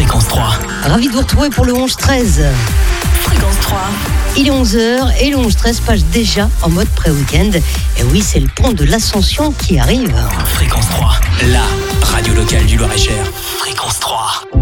Fréquence 3. Ravi de vous retrouver pour le 11-13. Fréquence 3. Il est 11h et le 11-13 passe déjà en mode pré-week-end. Et oui, c'est le pont de l'Ascension qui arrive. Fréquence 3, la radio locale du Loir-et-Cher. Fréquence 3.